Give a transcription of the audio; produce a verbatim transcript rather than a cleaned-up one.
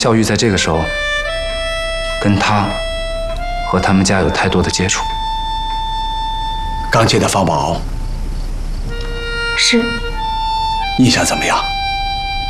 孝玉在这个时候跟他和他们家有太多的接触。 刚接的方宝是， 印象怎么样？